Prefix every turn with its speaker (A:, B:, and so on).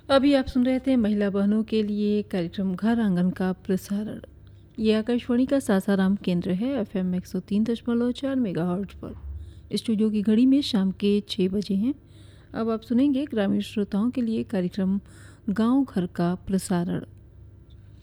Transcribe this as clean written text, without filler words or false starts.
A: अभी आप सुन रहे थे महिला बहनों के लिए कार्यक्रम घर आंगन का प्रसारण। ये आकाशवाणी का सासाराम केंद्र है, FM 103.4 मेगाहर्ट्ज पर। स्टूडियो की घड़ी में शाम के 6 बजे हैं। अब आप सुनेंगे ग्रामीण श्रोताओं के लिए कार्यक्रम गांव घर का प्रसारण।